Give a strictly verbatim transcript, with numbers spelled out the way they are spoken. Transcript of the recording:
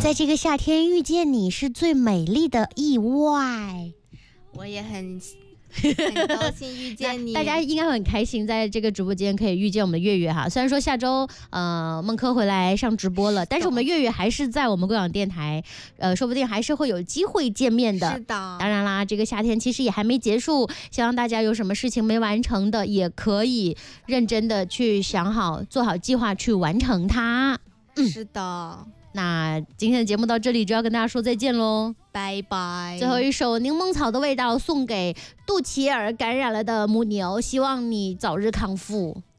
在这个夏天遇见你是最美丽的意外。 我也很很高兴遇见你， 大家应该会很开心，在这个直播间可以遇见我们的月月哈。虽然说下周呃孟轲回来上直播了，但是我们的月月还是在我们贵港电台，呃，说不定还是会有机会见面的。 是的， 当然啦，这个夏天其实也还没结束，希望大家有什么事情没完成的，也可以认真的去想好，做好计划去完成它。 嗯，是的。 那今天的节目到这里就要跟大家说再见喽， 拜拜。 最后一首柠檬草的味道送给肚脐眼感染了的母牛，希望你早日康复。